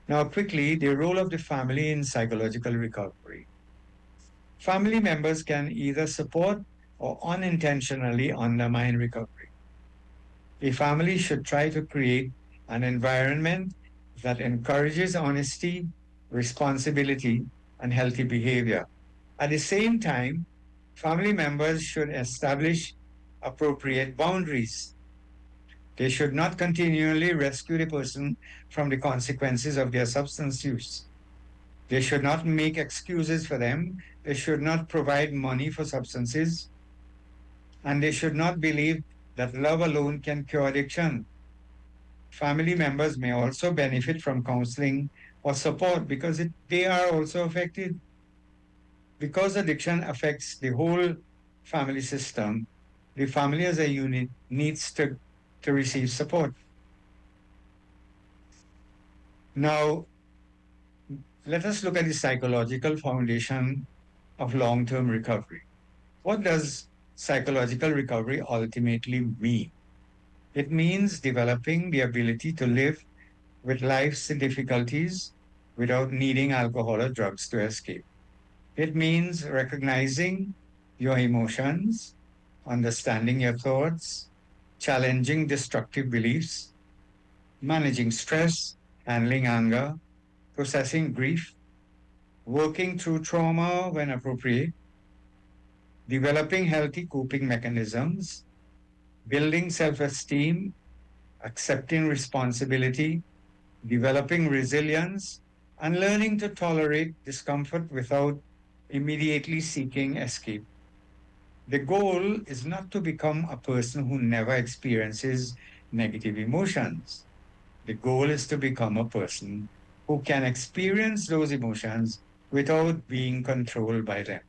Now, quickly, the role of the family in psychological recovery. Family members can either support or unintentionally undermine recovery. A family should try to create an environment that encourages honesty, responsibility, and healthy behavior. At the same time, family members should establish appropriate boundaries. They should not continually rescue the person from the consequences of their substance use. They should not make excuses for them. They should not provide money for substances. And they should not believe that love alone can cure addiction. Family members may also benefit from counseling or support because they are also affected. Because addiction affects the whole family system, the family as a unit needs to receive support. Now, let us look at the psychological foundation of long term recovery. What does psychological recovery ultimately mean? It means developing the ability to live with life's difficulties without needing alcohol or drugs to escape. It means recognizing your emotions, understanding your thoughts, challenging destructive beliefs, managing stress, handling anger, processing grief, working through trauma when appropriate, developing healthy coping mechanisms, building self esteem, accepting responsibility, developing resilience, and learning to tolerate discomfort without immediately seeking escape. The goal is not to become a person who never experiences negative emotions. The goal is to become a person who can experience those emotions without being controlled by them.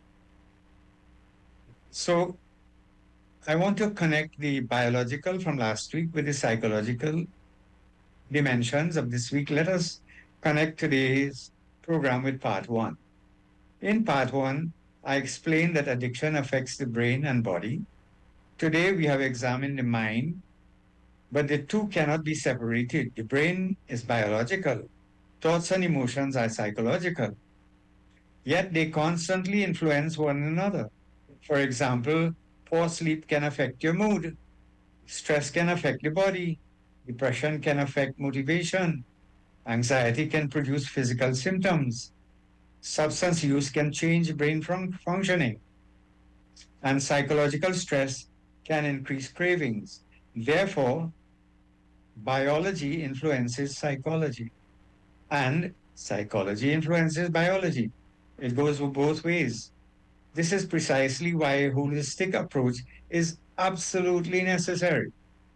So, I want to connect the biological from last week with the psychological dimensions of this week. Let us connect today's program with part one. In part one, I explained that addiction affects the brain and body. Today, we have examined the mind, but the two cannot be separated. The brain is biological, thoughts and emotions are psychological, yet they constantly influence one another. For example, poor sleep can affect your mood, stress can affect the body, depression can affect motivation, anxiety can produce physical symptoms, substance use can change brain functioning, and psychological stress can increase cravings. Therefore, biology influences psychology, and psychology influences biology. It goes both ways. This is precisely why a holistic approach is absolutely necessary.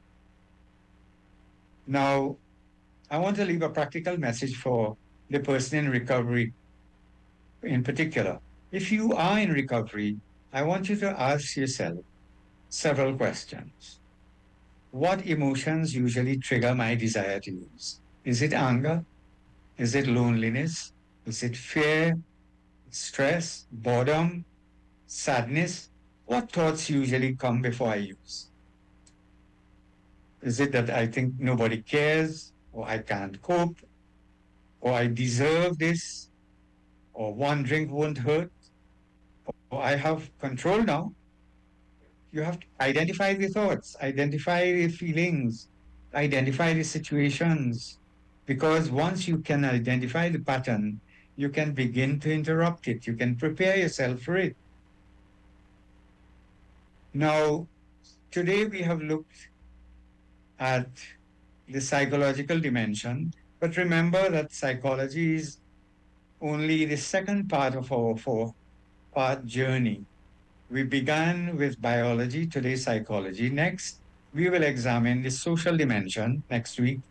Now, I want to leave a practical message for the person in recovery in particular. If you are in recovery, I want you to ask yourself several questions. What emotions usually trigger my desire to use? Is it anger? Is it loneliness? Is it fear, stress, boredom, sadness? What thoughts usually come before I use? Is it that I think nobody cares, or I can't cope, or I deserve this, or one drink won't hurt, or I have control now? You have to identify the thoughts, identify the feelings, identify the situations. Because once you can identify the pattern, you can begin to interrupt it. You can prepare yourself for it. Now, today we have looked at the psychological dimension, but remember that psychology is only the second part of our four-part journey. We began with biology, today psychology. Next, we will examine the social dimension next week.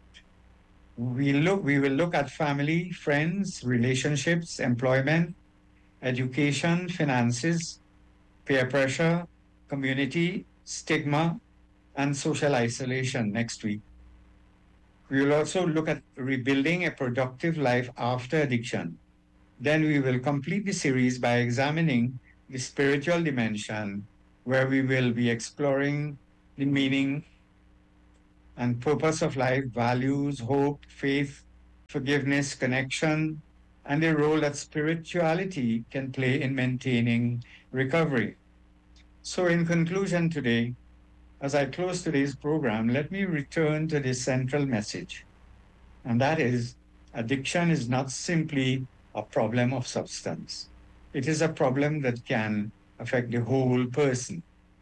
We will look at family, friends, relationships, employment, education, finances, peer pressure, community, stigma, and social isolation next week. We will also look at rebuilding a productive life after addiction. Then we will complete the series by examining the spiritual dimension, where we will be exploring the meaning and purpose of life, values, hope, faith, forgiveness, connection, and the role that spirituality can play in maintaining recovery. So, in conclusion today, as I close today's program, let me return to this central message, and that is addiction is not simply a problem of substance, it is a problem that can affect the whole person.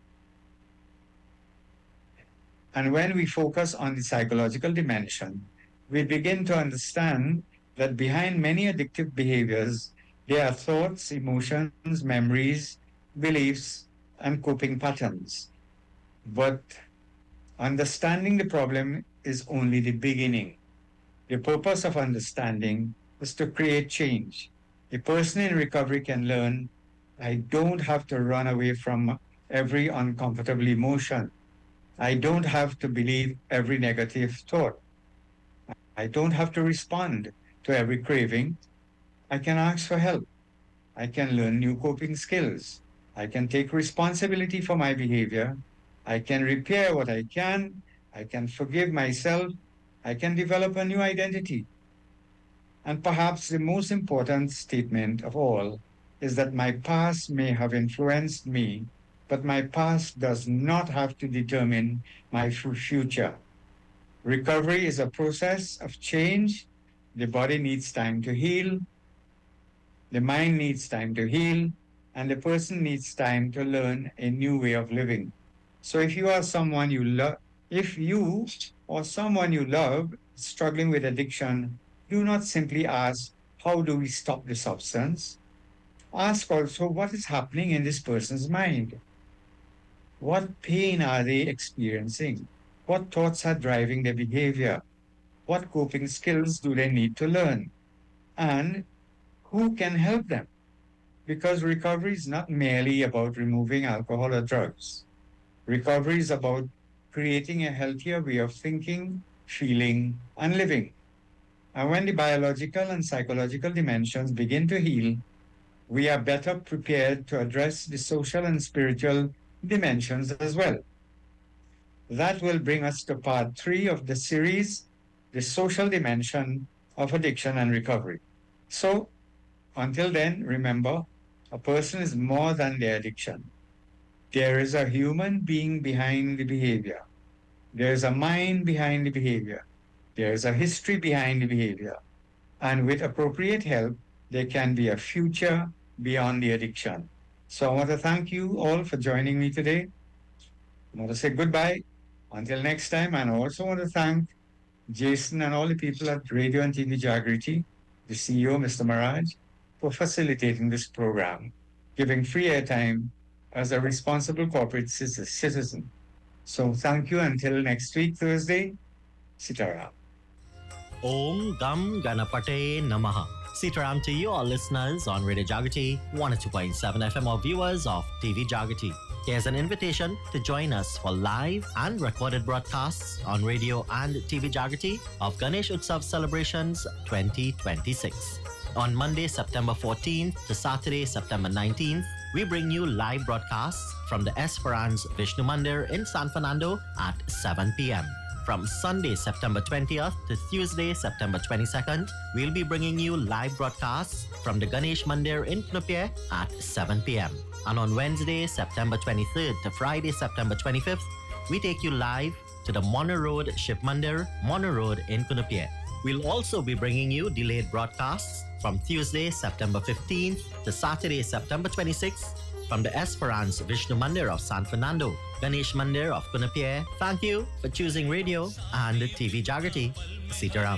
And when we focus on the psychological dimension, we begin to understand that behind many addictive behaviors, there are thoughts, emotions, memories, beliefs, and coping patterns. But understanding the problem is only the beginning. The purpose of understanding is to create change. A person in recovery can learn I don't have to run away from every uncomfortable emotion. I don't have to believe every negative thought. I don't have to respond to every craving. I can ask for help. I can learn new coping skills. I can take responsibility for my behavior. I can repair what I can. I can forgive myself. I can develop a new identity. And perhaps the most important statement of all is that my past may have influenced me, but my past does not have to determine my future. Recovery is a process of change. The body needs time to heal, the mind needs time to heal, and the person needs time to learn a new way of living. So if you are someone you love, if you or someone you love is struggling with addiction, do not simply ask, how do we stop the substance? Ask also, what is happening in this person's mind? What pain are they experiencing? What thoughts are driving their behavior? What coping skills do they need to learn? And who can help them? Because recovery is not merely about removing alcohol or drugs. Recovery is about creating a healthier way of thinking, feeling, and living. And when the biological and psychological dimensions begin to heal, we are better prepared to address the social and spiritual dimensions as well. That will bring us to part 3 of the series, The Social Dimension of Addiction and Recovery. So, until then, remember, a person is more than their addiction. There is a human being behind the behavior. There is a mind behind the behavior. There is a history behind the behavior. And with appropriate help, there can be a future beyond the addiction. So I want to thank you all for joining me today. I want to say goodbye until next time. And I also want to thank Jason and all the people at Radio and TV Jagriti, the CEO, Mr. Maraj, for facilitating this program, giving free airtime as a responsible corporate citizen. So thank you until next week, Thursday. Sitaram. Om Gam Ganapate Namaha. Sitaram to you, all listeners on Radio Jagati 102.7 FM or viewers of TV Jagati. Here's an invitation to join us for live and recorded broadcasts on radio and TV Jagati of Ganesh Utsav Celebrations 2026. On Monday, September 14th to Saturday, September 19th, we bring you live broadcasts from the Esperance Vishnu Mandir in San Fernando at 7 p.m. From Sunday, September 20th to Tuesday, September 22nd, we'll be bringing you live broadcasts from the Ganesh Mandir in Knupye at 7 p.m. And on Wednesday, September 23rd to Friday, September 25th, we take you live to the Mono Road Shiv Mandir, Mono Road in Knupye. We'll also be bringing you delayed broadcasts from Tuesday, September 15th to Saturday, September 26th from the Esperance Vishnu Mandir of San Fernando, Ganesh Mandir of Knupye. Thank you for choosing radio and TV Jagati. Sitaram.